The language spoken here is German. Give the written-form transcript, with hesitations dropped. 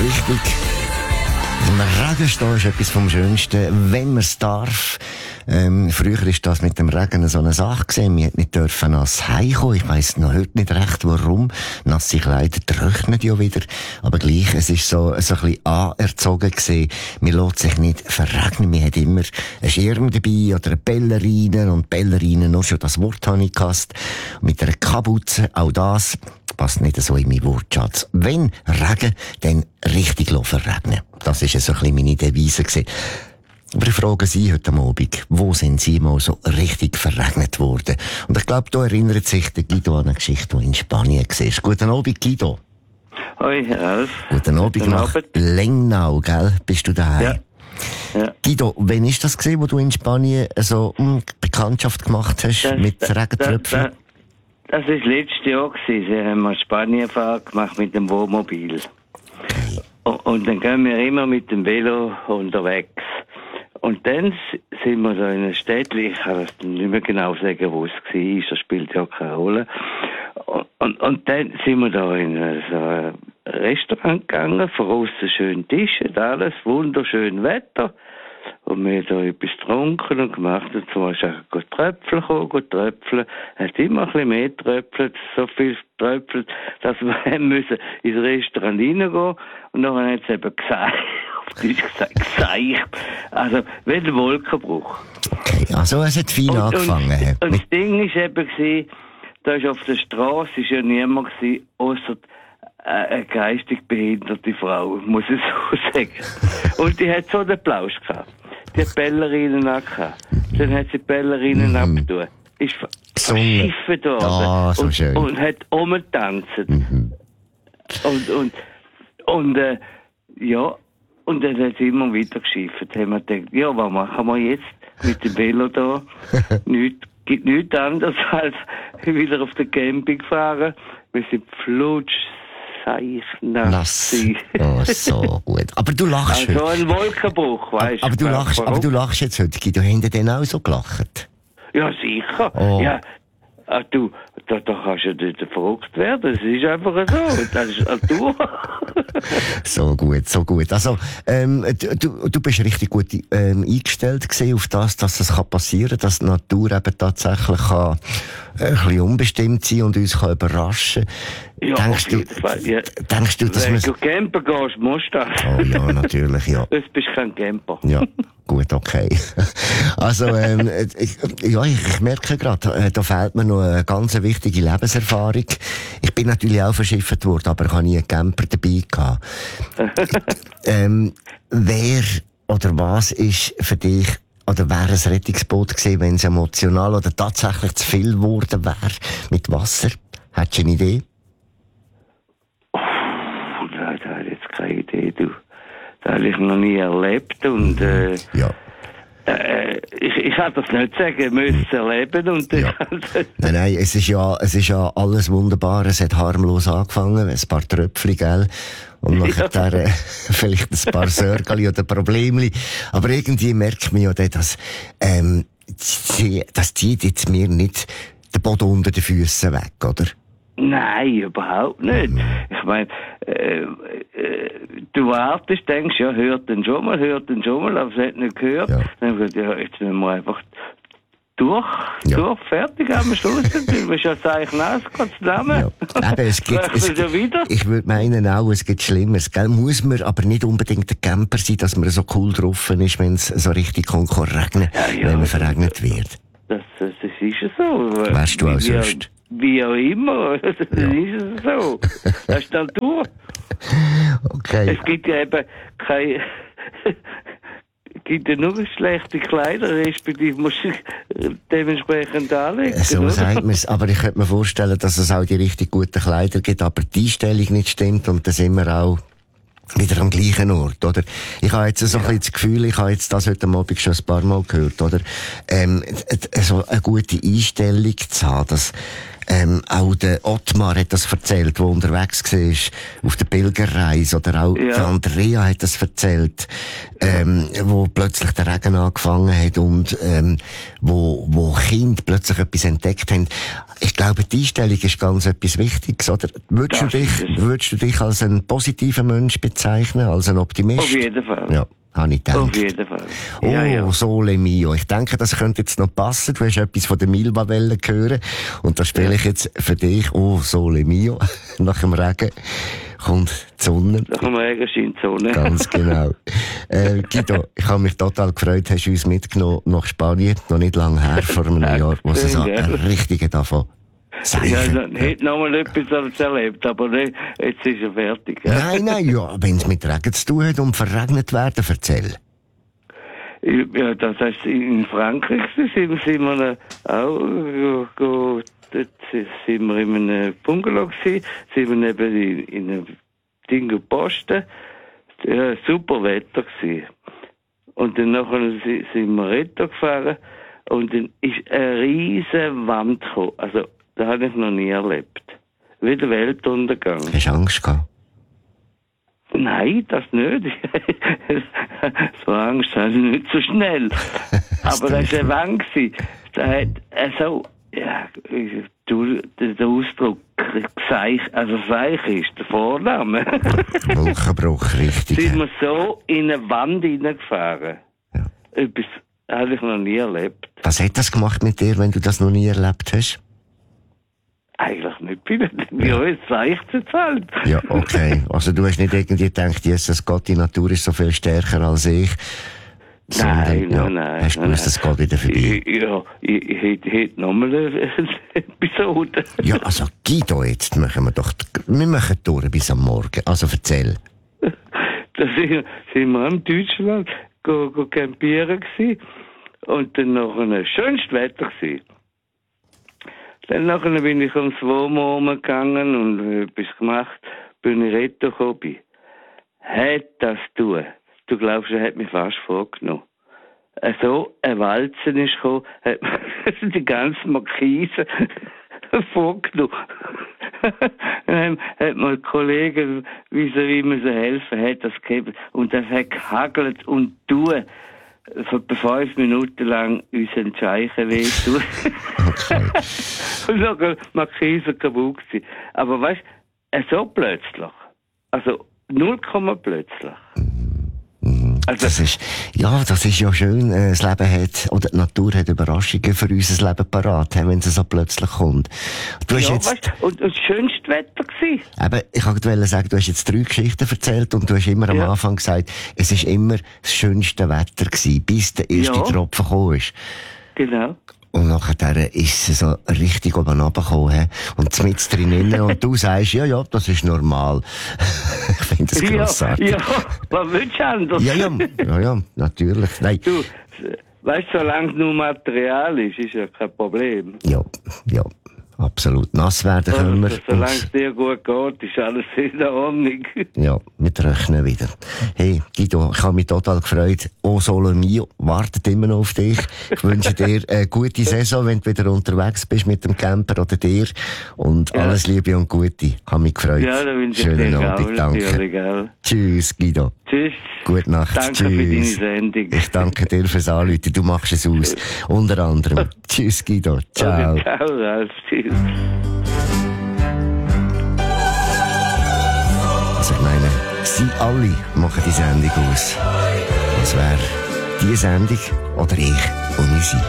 richtig. Im Regen stehen ist etwas vom Schönsten, wenn man es darf. Früher ist das mit dem Regen so eine Sache gewesen. Wir nicht dürfen nass heimkommen. Ich weiss noch heute nicht recht, warum. Nasse Kleider trocknen ja wieder. Aber gleich, es ist so ein bisschen anerzogen gewesen. Man lässt sich nicht verregnen. Man hat immer einen Schirm dabei oder eine Ballerine. Und Ballerine, nur schon das Wort habe ich gehasst. Mit einer Kapuze, auch das passt nicht so in meinen Wortschatz. Wenn Regen, dann richtig verregnen. Das ist so ein bisschen meine Devise gewesen. Aber ich frage Sie heute Abend, wo sind Sie mal so richtig verregnet worden? Und ich glaube, da erinnert sich der Guido an eine Geschichte, die in Spanien war. Guten Abend, Guido. Hoi, Ralf. Guten Abend nach Lengnau, gell? Bist du daheim? Ja. Guido, wann ist das gewesen, wo du in Spanien so Bekanntschaft gemacht hast mit Regentröpfen? Das war letztes Jahr gewesen. Sie haben eine Spanienfahrt gemacht mit dem Wohnmobil. Okay. Und dann gehen wir immer mit dem Velo unterwegs. Und dann sind wir da in einer Stadt, ich kann das nicht mehr genau sagen, wo es war, das spielt ja keine Rolle. Und dann sind wir da in so ein Restaurant gegangen, von außen schön Tische, alles, wunderschön Wetter. Und wir haben da etwas getrunken und gemacht. Und zum Beispiel Tröpfel tröpfeln. Hat immer ein bisschen mehr tröpfelt, so viel tröpfelt, dass wir haben müssen ins Restaurant reingehen. Und dann hat es eben gesagt, also, wie ein Wolkenbruch. Okay, also es hat fein angefangen. Und das Ding war eben, da ist auf der Straße ja niemand gewesen, ausser eine geistig behinderte Frau, muss ich so sagen. Und die hat so den Plausch gehabt. Die hat Bällerinen angehabt. Dann hat sie Bällerinen abgetan. Ist verschiffen da. Ah, so schön. Und hat umgetanzt. Ja. Und dann hat sie immer wieder geschifft. Dann haben wir gedacht, ja, was machen wir jetzt mit dem Velo da? Gibt nichts anderes als wieder auf den Camping fahren. Wir sind nass. Oh, so gut. Aber du lachst heute. So ein Wolkenbruch, weißt du. Aber du lachst jetzt heute. Du hast denn auch so gelacht? Ja, sicher. Oh. Ja. Du, da kannst du nicht verrückt werden. Es ist einfach so. Das ist Natur. So gut. Also, du bist richtig gut eingestellt gewesen auf das, dass das passieren kann, dass die Natur eben tatsächlich kann, ein bisschen unbestimmt sein und uns kann überraschen. Ja, denkst du, dass wenn du campen gehst, musst du das. Oh ja, natürlich, ja. Jetzt bist du kein Camper. Ja. Gut, okay. Also, ich merke gerade, da fehlt mir noch eine ganz wichtige Lebenserfahrung. Ich bin natürlich auch verschifft worden, aber ich habe nie einen Camper dabei gehabt. Wer oder was ist für dich, oder wäre ein Rettungsboot gewesen, wenn es emotional oder tatsächlich zu viel geworden wäre mit Wasser? Hättest du eine Idee? Nein, da habe ich jetzt keine Idee, du. Das habe ich noch nie erlebt und ja. Ich kann das nicht sagen, müssen erleben und ja. Nein, es ist ja alles wunderbar, es hat harmlos angefangen, ein paar Tröpfchen, gell? Und nachher vielleicht ein paar Sörgeli oder Problemli. Aber irgendwie merkt man ja dann, dass das zieht jetzt mir nicht den Boden unter den Füßen weg, oder? Nein, überhaupt nicht. Ich meine, du wartest, denkst, ja, hört den schon mal, aber es hat nicht gehört. Ja. Dann wird ja, jetzt müssen wir einfach durch, fertig am Schluss. Du bist ja eigentlich nass, Gott sei Dank. Ja. Eben, ich würde meinen auch, es gibt Schlimmeres, gell? Muss man aber nicht unbedingt ein Camper sein, dass man so cool drauf ist, wenn es so richtig regnen kann, wenn man verregnet wird. Das ist ja so. Weißt du auch sonst? Wie auch immer, das ist es so. Das ist die Natur. Okay. Es gibt ja eben gibt ja nur schlechte Kleider, respektive musst du dementsprechend anlegen. So sagt man es, aber ich könnte mir vorstellen, dass es auch die richtig guten Kleider gibt, aber die Einstellung nicht stimmt und dann sind wir auch wieder am gleichen Ort, oder? Ich habe jetzt so ein bisschen das Gefühl, ich habe jetzt das heute Abend schon ein paar Mal gehört, oder? So eine gute Einstellung zu haben, dass Auch der Ottmar hat das erzählt, der unterwegs war, auf der Pilgerreise. Oder auch die Andrea hat das erzählt, wo plötzlich der Regen angefangen hat und wo Kinder plötzlich etwas entdeckt haben. Ich glaube, die Einstellung ist ganz etwas Wichtiges, oder? Würdest du dich als einen positiven Mensch bezeichnen, als einen Optimist? Auf jeden Fall. Ja. Habe ich gedacht. Auf jeden Fall. Oh, Sole Mio. Ich denke, das könnte jetzt noch passen. Du hast etwas von der Milva-Welle hören. Und da spiele ich jetzt für dich, oh, Sole Mio. Nach dem Regen kommt die Sonne. Nach dem Regen scheint die Sonne. Ganz genau. Guido, ich habe mich total gefreut, hast du uns mitgenommen nach Spanien. Noch nicht lange her, vor einem Jahr, wo es so ein richtiger davon ja, hätte noch mal etwas erlebt, aber nicht, jetzt ist er fertig. Ja. Nein, ja, wenn es mit Regen zu tun hat und verregnet werden, erzähl. Ja, das heißt, in Frankreich sind wir auch, dort sind wir in einem Bungalow gewesen, sind wir neben in einem Ding Posten, ja, super Wetter gewesen. Und dann nachher sind wir Retto gefahren und dann ist eine riesen Wand gekommen, also, das habe ich noch nie erlebt. Wie der Weltuntergang. Hast du Angst gehabt? Nein, das nicht. So Angst habe ich nicht so schnell. Aber das war eine Wand. Da hat so, ja, der Ausdruck, Seich ist der Vorname. Wolkenbruch, richtig. Sind wir so in eine Wand hineingefahren. Ja. Etwas habe ich noch nie erlebt. Was hat das gemacht mit dir, wenn du das noch nie erlebt hast? Eigentlich nicht viel. Wie uns zeigt es halt. Ja, okay. Also du hast nicht irgendwie gedacht, Jesus Gott, die Natur ist so viel stärker als ich. Nein. Hast du gewusst, das geht wieder vorbei? Ja, ich hätte nochmal eine Episode. Ja, also Guido, jetzt machen wir machen durch bis am Morgen. Also erzähl. Da sind wir in Deutschland campieren gewesen. Und dann noch ein schönstes Wetter gewesen. Dann nachher bin ich ums Womo gegangen und etwas gemacht, bin ich Retto gekommen. Hat das tun? Du glaubst, er hat mich fast vorgenommen. So ein Walzen ist gekommen, hat die ganze Markise vorgenommen. Dann hat mir ein Kollege, wie man so helfen, hat das gegeben. Und das hat gehagelt und tun. Für 5 Minuten lang unseren Scheichen wehtun. Okay. Und sogar Markise kaputt gewesen. Aber weißt du, so plötzlich. Also 0, plötzlich. Also, das ist ja schön. Das Leben hat, oder die Natur hat Überraschungen für unser Leben parat, wenn es so plötzlich kommt. Du hast weißt, und das schönste Wetter gewesen. Eben, ich wollte sagen, du hast jetzt 3 Geschichten erzählt und du hast immer am Anfang gesagt, es ist immer das schönste Wetter gewesen, bis der erste Tropfen gekommen ist. Genau. Und nachher ist es so richtig oben runtergekommen, und mit drinnen, und du sagst, ja, das ist normal. Ich finde das grossartig. Ja, was willst du anders? Ja, natürlich. Nein. Du, weißt du, solange es nur Material ist ja kein Problem. Ja, absolut. Nass werden können wir. Solange es dir gut geht, ist alles in Ordnung. Ja, wir rechnen wieder. Hey, Guido, ich habe mich total gefreut. O Sole Mio wartet immer noch auf dich. Ich wünsche dir eine gute Saison, wenn du wieder unterwegs bist mit dem Camper oder dir. Und alles Liebe und Gute. Ich habe mich gefreut. Ja, da wünsche ich Schönen dir Abend, danke. Tschüss, Guido. Tschüss. Gute Nacht. Danke Tschüss. für deine Sendung. Ich danke dir fürs Anrufen. Du machst es aus. Unter anderem. Tschüss, Guido. Ciao. Okay, ciao, Ralf. Tschüss. Also ich meine, sie alle machen die Sendung aus. Was wäre die Sendung oder ich ohne sie?